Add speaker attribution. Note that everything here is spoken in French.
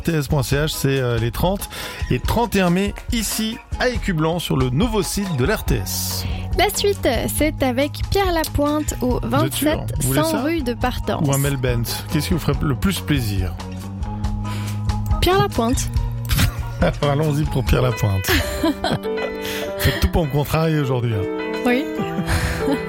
Speaker 1: rts.ch, c'est les 30 et 31 mai ici à Écublanc sur le nouveau site de l'RTS.
Speaker 2: La suite, c'est avec Pierre Lapointe au 27 100 rue de Partance.
Speaker 1: Ou un Melbent. Qu'est-ce qui vous ferait le plus plaisir?
Speaker 2: Pierre Lapointe.
Speaker 1: Alors allons-y pour Pierre Lapointe. Faites tout pour me contrarier aujourd'hui.
Speaker 2: Oui.